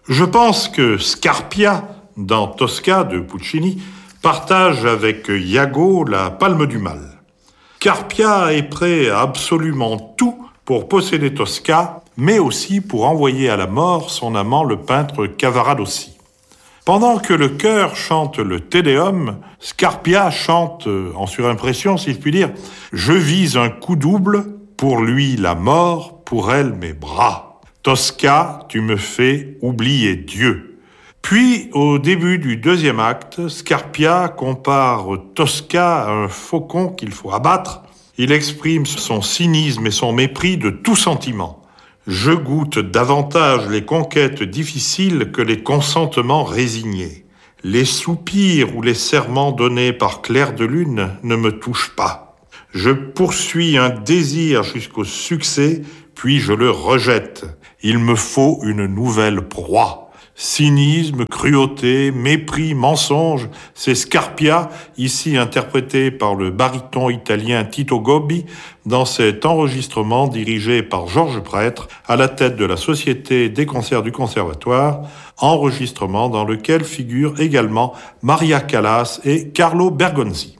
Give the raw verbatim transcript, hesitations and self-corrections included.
Je pense que Scarpia, dans Tosca de Puccini, partage avec Iago la palme du mal. Scarpia est prêt à absolument tout pour posséder Tosca, mais aussi pour envoyer à la mort son amant le peintre Cavaradossi. Pendant que le chœur chante le Te Deum, Scarpia chante, en surimpression si je puis dire, « Je vise un coup double, pour lui la mort, pour elle mes bras. Tosca, tu me fais oublier Dieu. » Puis, au début du deuxième acte, Scarpia compare Tosca à un faucon qu'il faut abattre. Il exprime son cynisme et son mépris de tout sentiment. Je goûte davantage les conquêtes difficiles que les consentements résignés. Les soupirs ou les serments donnés par clair de lune ne me touchent pas. Je poursuis un désir jusqu'au succès, puis je le rejette. Il me faut une nouvelle proie. Cynisme, cruauté, mépris, mensonge, c'est Scarpia, ici interprété par le baryton italien Tito Gobbi, dans cet enregistrement dirigé par Georges Prêtre à la tête de la Société des concerts du Conservatoire, enregistrement dans lequel figurent également Maria Callas et Carlo Bergonzi.